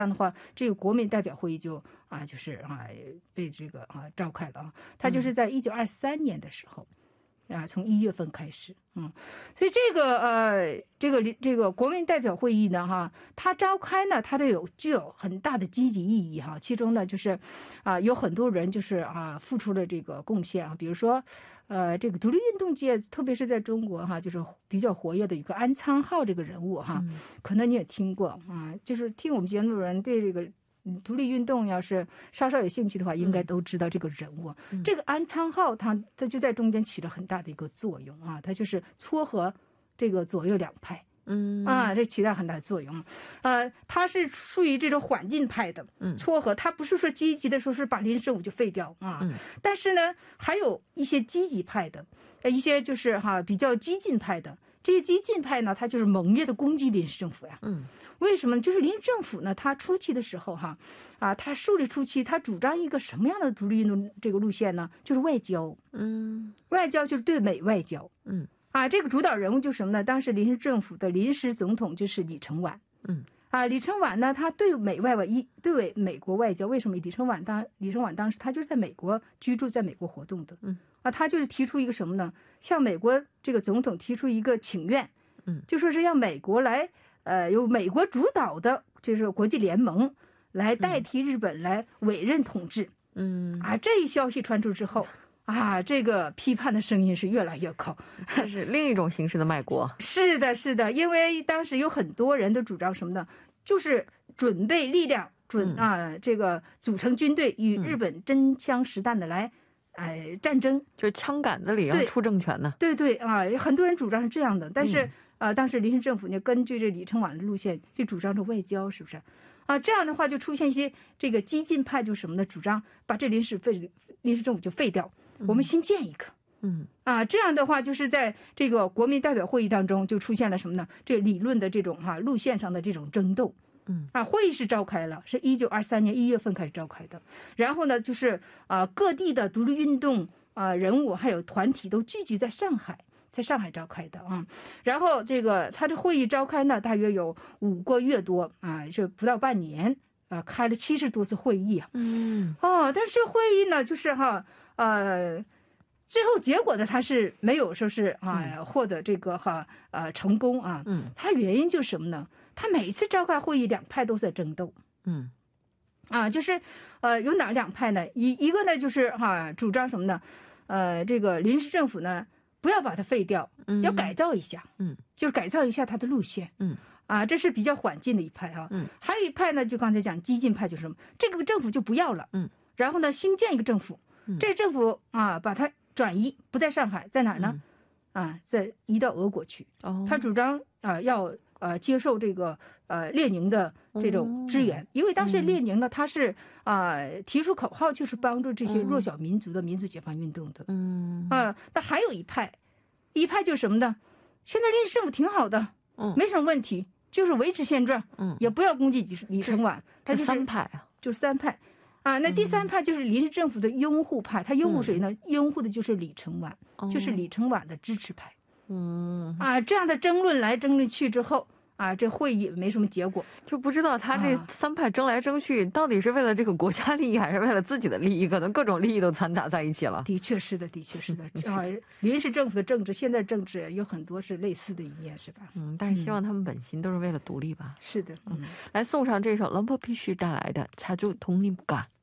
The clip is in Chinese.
这样的话，这个国民代表会议就被这个召开了啊。它就是在1923年的时候从1月份开始，所以这个国民代表会议呢它召开呢，它都具有很大的积极意义其中呢就是有很多人就是付出了这个贡献比如说这个独立运动界，特别是在中国就是比较活跃的一个安昌浩这个人物可能你也听过就是听我们节目的人对这个独立运动要是稍稍有兴趣的话，应该都知道这个人物。这个安昌浩他就在中间起了很大的一个作用他就是撮合这个左右两派。这起到很大的作用。他是属于这种缓进派的撮合，他不是说积极的说是把临时政府就废掉但是呢，还有一些积极派的，一些就是比较激进派的。这些激进派呢，他就是猛烈的攻击临时政府呀。为什么呢？就是临时政府呢，他初期的时候他树立初期，他主张一个什么样的独立运动这个路线呢？就是外交。外交就是对美外交。这个主导人物就是什么呢？当时临时政府的临时总统就是李承晚。李承晚呢，他对美国外交，为什么李承晚当时他就是在美国居住，在美国活动的。他就是提出一个什么呢？向美国这个总统提出一个请愿。就说是让美国来由美国主导的，就是国际联盟来代替日本来委任统治。这一消息传出之后。这个批判的声音是越来越高， 这是另一种形式的卖国。 是的，是的，因为当时有很多人都主张什么呢？就是准备力量，这个组成军队与日本真枪实弹的来战争， 就是枪杆子里要出政权呢。 对很多人主张是这样的，但是当时临时政府呢，根据这李承晚的路线，就主张着外交，是不是？这样的话就出现一些这个激进派，就什么呢？主张把这临时政府就废掉，我们新建一个。这样的话就是在这个国民代表会议当中就出现了什么呢？这理论的这种路线上的这种争斗。会议是召开了，是1923年1月份开始召开的。然后呢，就是各地的独立运动人物还有团体都聚集在上海召开的然后这个他的会议召开呢，大约有5个月多是不到半年开了70多次会议但是会议呢，就是最后结果呢，他是没有说是获得这个成功他原因就是什么呢？他每次召开会议，两派都在争斗。就是有哪两派呢？一个呢就是主张什么呢？这个临时政府呢，不要把它废掉，要改造一下。就是改造一下它的路线。这是比较缓进的一派还有一派呢，就刚才讲激进派，就是什么？这个政府就不要了。然后呢，新建一个政府。这政府把它转移，不在上海，在哪儿呢？在移到俄国去。他主张要接受这个列宁的这种支援，因为当时列宁呢，他是提出口号，就是帮助这些弱小民族的民族解放运动的。那还有一派就是什么呢？现在临时政府挺好的，没什么问题，就是维持现状，也不要攻击李承晚。他就是三派就是三派。那第三派就是临时政府的拥护派，他拥护谁呢？拥护的就是李承晚，就是李承晚的支持派。这样的争论来争论去之后这会议没什么结果， 就不知道他这三派争来争去到底是为了这个国家利益还是为了自己的利益，可能各种利益都掺杂在一起了。 的确是的，的确是的。临时政府的政治，现在政治有很多是类似的一面，是吧？ 但是希望他们本心都是为了独立吧。 是的。 来送上这首 럼퍼피쉬 带来的자주독립가。